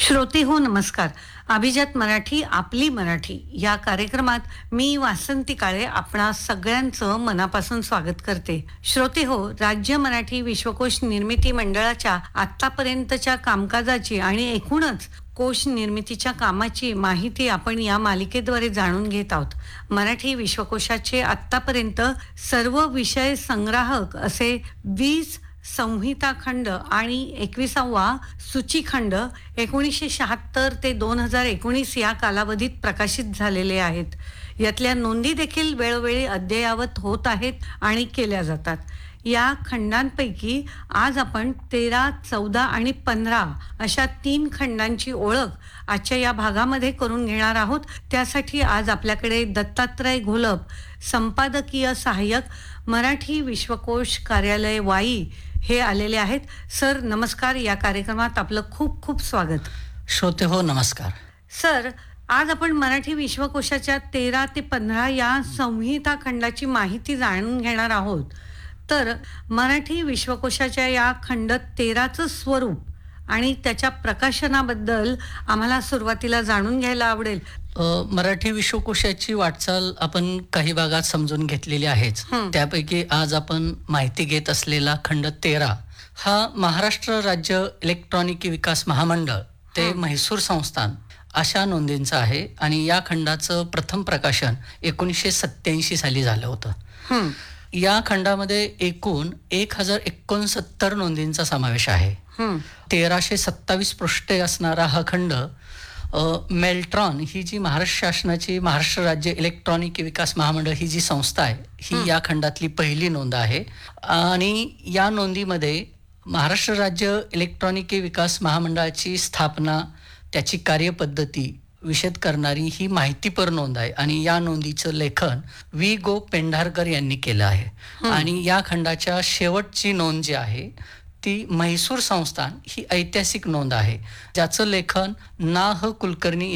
श्रोते हो नमस्कार. अभिजात मराठी आपली मराठी या कार्यक्रमात मी वासंती काळे आपणा सगळ्यांचं मनापासून स्वागत करते. श्रोते हो, राज्य मराठी विश्वकोश निर्मिती मंडळाच्या आतापर्यंतच्या कामकाजाची आणि एकूणच कोश निर्मितीच्या कामाची माहिती आपण या मालिकेद्वारे जाणून घेत आहोत. मराठी विश्वकोशाचे आतापर्यंत सर्व विषय संग्राहक असे 20 संहिता खंड आणि 21वा सूचीखंड 1976 ते 2019 या कालावधीत प्रकाशित झालेले आहेत. यातल्या नोंदी देखील वेळोवेळी अद्ययावत होत आहेत आणि केल्या जातात. या खंडांपैकी आज आपण 13, 14 आणि 15 अशा 3 खंडांची ओळख आजच्या या भागामध्ये करून घेणार आहोत. त्यासाठी आज आपल्याकडे दत्तात्रय घोलप, संपादकीय सहाय्यक, मराठी विश्वकोश कार्यालय वाई हे आलेले आहेत. सर नमस्कार. या कार्यक्रमात आपलं खूप खूप स्वागत. श्रोते हो नमस्कार. सर, आज आपण मराठी विश्वकोशाच्या 13 ते 15 या संहिता खंडाची माहिती जाणून घेणार आहोत. तर मराठी विश्वकोशाच्या या खंड 13चं स्वरूप आणि त्याच्या प्रकाशनाबद्दल आम्हाला सुरुवातीला जाणून घ्यायला आवडेल. मराठी विश्वकोशाची वाटचाल आपण काही भागात समजून घेतलेली आहेच. त्यापैकी आज आपण माहिती घेत असलेला खंड 13 हा महाराष्ट्र राज्य इलेक्ट्रॉनिक विकास महामंडळ ते म्हैसूर संस्थान अशा नोंदींचा आहे आणि या खंडाचं प्रथम प्रकाशन 1987 साली झालं होतं. या खंडामध्ये एकूण 1069 नोंदींचा समावेश आहे. 1327 पृष्ठे असणारा हा खंड मेल्ट्रॉन ही जी महाराष्ट्र शासनाची महाराष्ट्र राज्य इलेक्ट्रॉनिक विकास महामंडळ ही जी संस्था आहे ही या खंडातली पहिली नोंद आहे. आणि या नोंदीमध्ये महाराष्ट्र राज्य इलेक्ट्रॉनिक विकास महामंडळाची स्थापना, त्याची कार्यपद्धती विशद करणारी ही माहितीपर नोंद आहे आणि या नोंदीचं लेखन गो पेंढारकर यांनी केलं आहे. आणि या खंडाच्या शेवटची नोंद जी आहे ती म्हैसूर संस्थान ही ऐतिहासिक नोंद आहे, ज्याचं लेखन ना. कुलकर्णी